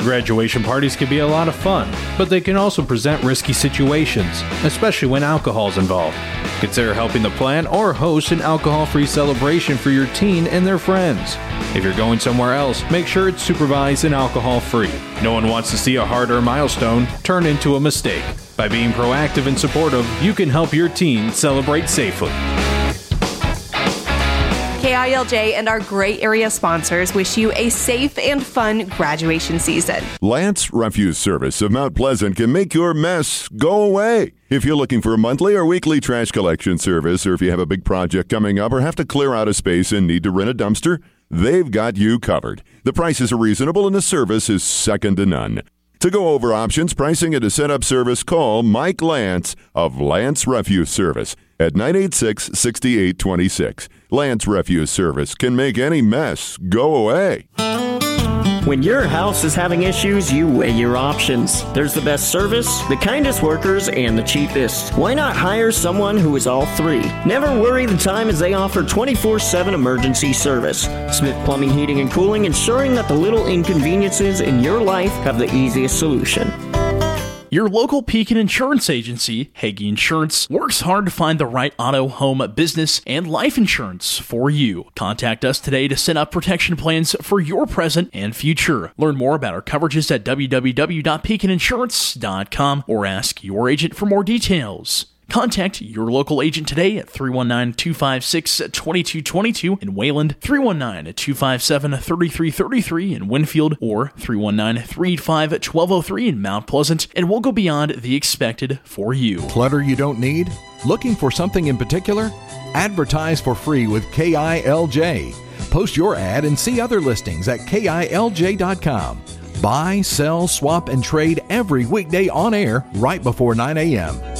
Graduation parties can be a lot of fun, but they can also present risky situations, especially when alcohol is involved. Consider helping to plan or host an alcohol-free celebration for your teen and their friends. If you're going somewhere else, make sure it's supervised and alcohol-free. No one wants to see a hard-earned milestone turn into a mistake. By being proactive and supportive, you can help your teen celebrate safely. KILJ and our great area sponsors wish you a safe and fun graduation season. Lance Refuse Service of Mount Pleasant can make your mess go away. If you're looking for a monthly or weekly trash collection service, or if you have a big project coming up or have to clear out a space and need to rent a dumpster, they've got you covered. The prices are reasonable and the service is second to none. To go over options, pricing, and to set up service, call Mike Lance of Lance Refuse Service at 986-6826. Lance Refuse Service can make any mess go away. When your house is having issues, you weigh your options. There's the best service, the kindest workers, and the cheapest. Why not hire someone who is all three? Never worry the time, as they offer 24/7 emergency service. Smith Plumbing, Heating, and Cooling, ensuring that the little inconveniences in your life have the easiest solution. Your local Pekin Insurance Agency, Hagee Insurance, works hard to find the right auto, home, business, and life insurance for you. Contact us today to set up protection plans for your present and future. Learn more about our coverages at www.pekininsurance.com or ask your agent for more details. Contact your local agent today at 319-256-2222 in Wayland, 319-257-3333 in Winfield, or 319-385-1203 in Mount Pleasant, and we'll go beyond the expected for you. Clutter you don't need? Looking for something in particular? Advertise for free with KILJ. Post your ad and see other listings at KILJ.com. Buy, sell, swap, and trade every weekday on air right before 9 a.m.